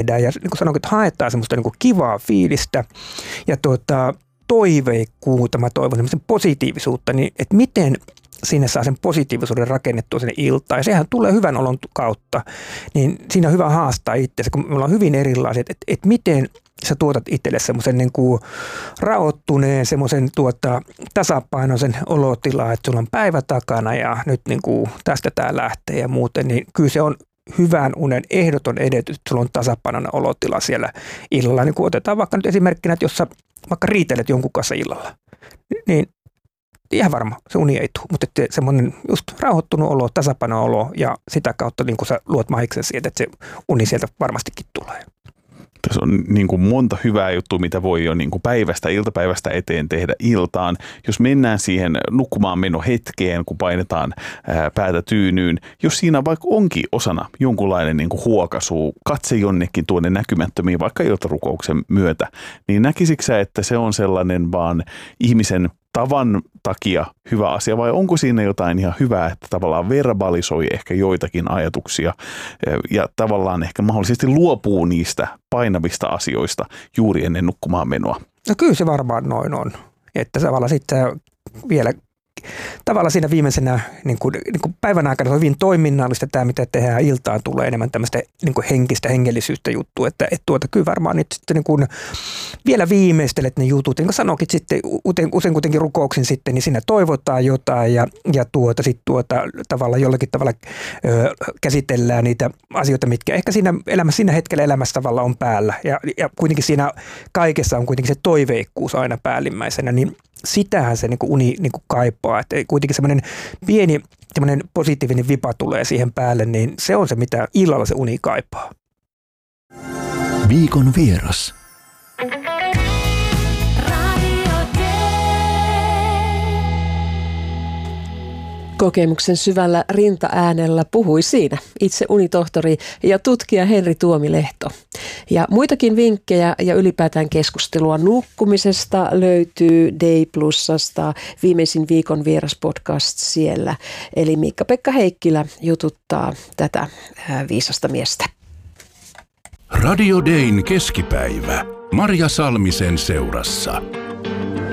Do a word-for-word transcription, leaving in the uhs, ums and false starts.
tehdään ja niin kuin sanoin, että haetaan semmoista niin kuin kivaa fiilistä ja tuota, toiveikkuutta, mä toivon semmoisen positiivisuutta, niin että miten sinne saa sen positiivisuuden rakennettua sinne iltaan. Ja sehän tulee hyvän olon kautta. Niin siinä on hyvä haastaa itseäsi, kun me ollaan hyvin erilaiset, että, että miten sä tuotat itselle semmoisen niin kuin rauhoittuneen, semmoisen tuota, tasapainoisen olotilaa, että sulla on päivä takana ja nyt niin kuin tästä tää lähtee ja muuten. Niin kyllä se on hyvän unen ehdoton edellytys, että sulla on tasapainoinen olotila siellä illalla. Niin kuin otetaan vaikka nyt esimerkkinä, että jos sä vaikka riitelet jonkun kanssa illalla, niin ihan varma, se uni ei tule, mutta semmoinen just rauhoittunut olo, tasapaino olo ja sitä kautta niin kun sä luot mahiksen siitä, että se uni sieltä varmastikin tulee. Tässä on niin kuin monta hyvää juttua, mitä voi jo niin kuin päivästä, iltapäivästä eteen tehdä iltaan. Jos mennään siihen nukkumaan meno hetkeen, kun painetaan ää, päätä tyynyyn, jos siinä vaikka onkin osana jonkunlainen niin kuin huokaisu, katse jonnekin tuonne näkymättömiin, vaikka iltarukouksen myötä, niin näkisikö sä, että se on sellainen vaan ihmisen tavan takia hyvä asia vai onko siinä jotain ihan hyvää, että tavallaan verbalisoi ehkä joitakin ajatuksia ja tavallaan ehkä mahdollisesti luopuu niistä painavista asioista juuri ennen nukkumaan menoa? No kyllä se varmaan noin on, että tavallaan sitten vielä tavallaan siinä viimeisenä niin kuin, niin kuin päivän aikana on hyvin toiminnallista tämä, mitä tehdään iltaan, tulee enemmän tämmöistä niin kuin henkistä, hengellisyyttä juttua, että, että tuota, kyllä varmaan nyt sitten niin kuin vielä viimeistelet ne jutut, niin kuin sanoikin sitten usein, usein kuitenkin rukouksin sitten, niin siinä toivotaan jotain ja, ja tuota, sitten tuota, tavallaan jollakin tavalla ö, käsitellään niitä asioita, mitkä ehkä siinä elämässä, siinä hetkellä elämässä tavalla on päällä ja, ja kuitenkin siinä kaikessa on kuitenkin se toiveikkuus aina päällimmäisenä, niin sitähän se niin kuin uni niin kuin kaipaa, että kuitenkin semmoinen pieni semmoinen positiivinen vipa tulee siihen päälle, niin se on se, mitä illalla se uni kaipaa. Viikon vieras. Kokemuksen syvällä rintaäänellä puhui siinä itse unitohtori ja tutkija Henri Tuomilehto. Ja muitakin vinkkejä ja ylipäätään keskustelua nukkumisesta löytyy Day Plusasta, viimeisin Viikon vieras podcast siellä. Eli Miikka-Pekka Heikkilä jututtaa tätä viisasta miestä. Radio Dayn keskipäivä. Marja Salmisen seurassa.